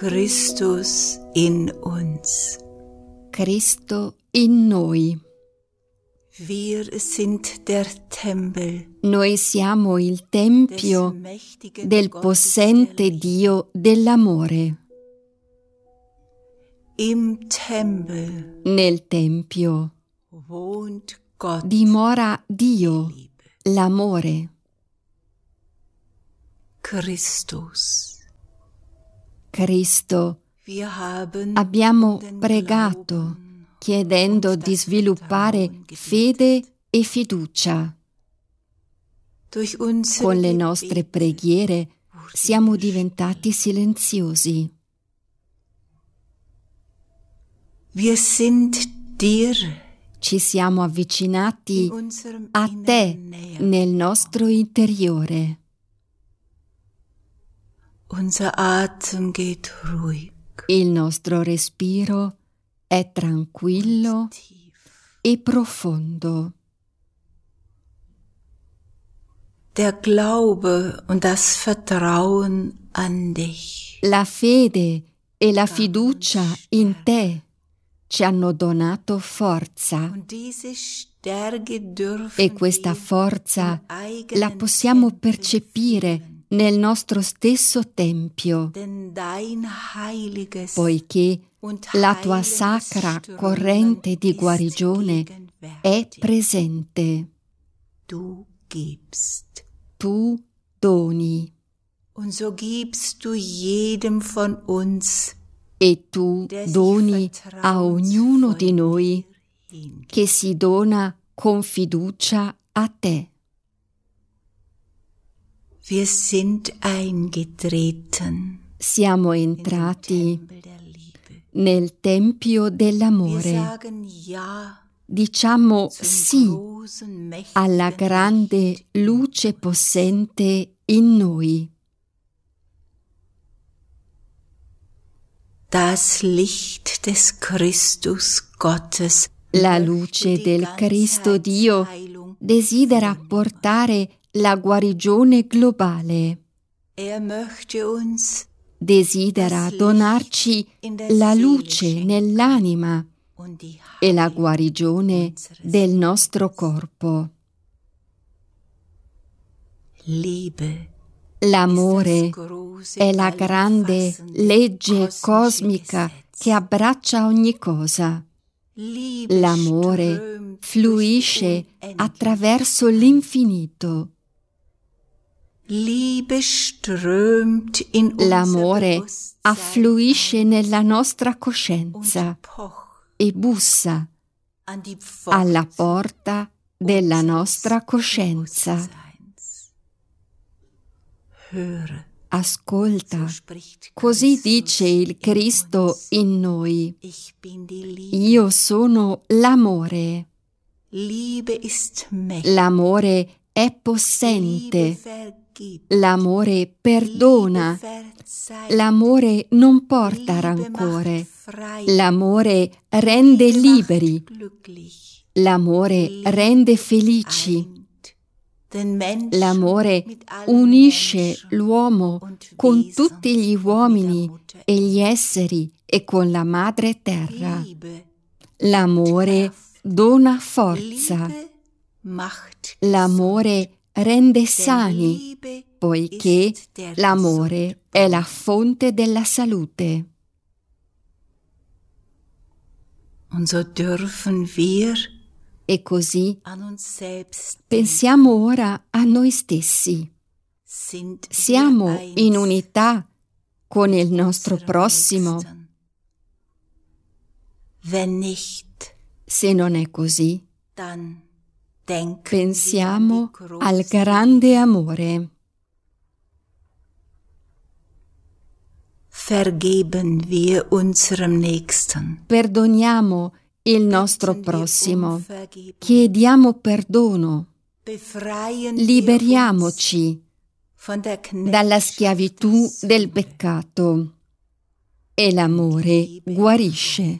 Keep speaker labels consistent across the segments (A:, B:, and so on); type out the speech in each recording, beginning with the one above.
A: Christus in uns.
B: Cristo in noi.
A: Wir sind der Tempel
B: Noi siamo il tempio
A: des mächtigen
B: del
A: Gottes
B: possente
A: der
B: Dio dell'amore.
A: Im Tempel
B: Nel tempio
A: wohnt Gott
B: dimora Dio,
A: Liebe.
B: l'amore.
A: Christus.
B: Cristo,
A: Wir haben
B: abbiamo
A: um den
B: pregato
A: Glauben
B: chiedendo
A: und
B: di
A: das
B: sviluppare
A: Vertrauen gebetet.
B: fede e fiducia.
A: Durch unsere
B: Con le nostre
A: Gebete
B: preghiere
A: wurden
B: siamo
A: wir
B: diventati silenziosi.
A: Wir sind dir
B: Ci siamo avvicinati
A: in unserem
B: a te
A: Inneren näher.
B: nel nostro interiore.
A: Unser Atem geht ruhig
B: Il nostro respiro è tranquillo
A: und tief.
B: e profondo.
A: Der Glaube und das Vertrauen an dich
B: La fede e la fiducia in te ci hanno donato forza
A: und diese Stärke dürfen
B: e questa
A: wir
B: forza
A: im eigenen
B: la possiamo
A: Tempel
B: percepire
A: fühlen.
B: nel nostro stesso tempio,
A: Denn dein heiliges
B: poiché
A: und
B: la tua
A: heilendes
B: sacra
A: Strömen
B: corrente di
A: ist
B: guarigione
A: gegenwärtig.
B: è presente.
A: Du gibst.
B: Tu doni
A: Und so gibst du jedem von uns,
B: e tu
A: der sich
B: doni a ognuno di noi
A: vertrauensvoll dir hingibt.
B: che si dona con fiducia a te.
A: Wir sind eingetreten
B: Siamo
A: in den
B: entrati
A: Tempel der Liebe.
B: nel tempio
A: Wir
B: dell'amore.
A: sagen Ja
B: Diciamo
A: zum
B: sì
A: großen, mächtigen
B: alla grande
A: Licht in
B: luce
A: uns.
B: possente in noi.
A: Das Licht des Christus Gottes,
B: La
A: möchte
B: luce
A: die
B: del Cristo Dio
A: Ganzheilung
B: desidera
A: vornehmen.
B: portare la guarigione globale.
A: Möchte uns
B: Desidera
A: das
B: donarci
A: Licht in der
B: la
A: Seele
B: luce
A: schenken
B: nell'anima
A: und die
B: e la
A: Heilung
B: guarigione
A: unseres
B: del nostro corpo.
A: Liebe
B: L'amore
A: ist das große,
B: è la grande
A: allumfassende,
B: legge
A: kosmische
B: cosmica
A: Gesetz.
B: che abbraccia ogni cosa.
A: Liebe
B: L'amore
A: strömt
B: fluisce
A: durch die Unendlichkeit.
B: attraverso l'infinito.
A: Liebe strömt in unser
B: L'amore
A: Bewusstsein
B: affluisce nella nostra
A: und
B: coscienza
A: pocht
B: e bussa
A: an die
B: alla
A: Pforte
B: porta della
A: unseres
B: nostra coscienza.
A: Bewusstseins. Höre,
B: Ascolta,
A: so spricht
B: così
A: Christus
B: dice il
A: in
B: Cristo
A: uns.
B: in noi.
A: Ich bin die Liebe.
B: Io sono l'amore.
A: Liebe ist mächtig.
B: L'amore è
A: Liebe
B: possente.
A: vergibt.
B: L'amore perdona.
A: Liebe verzeiht.
B: L'amore non porta
A: Liebe
B: rancore.
A: macht frei.
B: L'amore rende
A: Liebe
B: liberi.
A: macht glücklich.
B: L'amore
A: Liebe
B: rende felici.
A: eint den Menschen
B: L'amore
A: mit allen
B: unisce
A: Menschen
B: l'uomo
A: und
B: con
A: Wesen
B: tutti gli
A: und mit der
B: uomini
A: Mutter
B: e gli esseri e con la madre terra.
A: Liebe
B: L'amore
A: Kraft.
B: dona forza.
A: Liebe macht
B: L'amore rende
A: Denn
B: sani,
A: Liebe
B: poiché
A: ist der
B: l'amore è la fonte della salute.
A: Und so dürfen wir
B: E così
A: an uns selbst
B: pensiamo ora a noi stessi.
A: sind wir
B: Siamo
A: eins
B: in unità con il
A: mit
B: nostro
A: unserem
B: prossimo.
A: Nächsten. Wenn nicht,
B: Se non è così,
A: dann denken
B: pensiamo
A: wir an die
B: al
A: große
B: grande amore.
A: Vergeben wir unserem Nächsten.
B: Perdoniamo il nostro
A: Bitten wir
B: prossimo.
A: um Vergebung.
B: Chiediamo perdono.
A: Befreien wir uns
B: Liberiamoci
A: von der
B: dalla
A: Knechtschaft
B: schiavitù
A: des
B: del
A: Sünders.
B: peccato. E l'amore guarisce.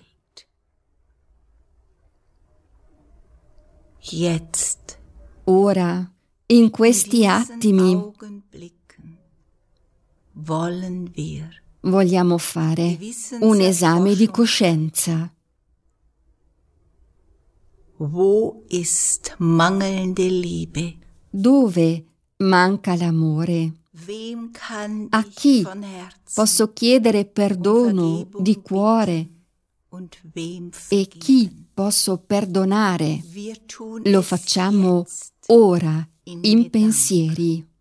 A: Jetzt,
B: Ora, in questi
A: in diesen
B: attimi,
A: Augenblicken, wollen wir
B: vogliamo fare un esame di coscienza.
A: Wo ist mangelnde Liebe?
B: Dove manca l'amore?
A: Wem kann
B: A
A: ich
B: chi
A: von Herzen
B: posso chiedere perdono di cuore
A: und wem
B: e
A: vergeben?
B: chi posso perdonare?
A: Wir tun
B: Lo
A: es
B: facciamo
A: jetzt
B: ora,
A: in
B: in
A: Gedanken.
B: pensieri.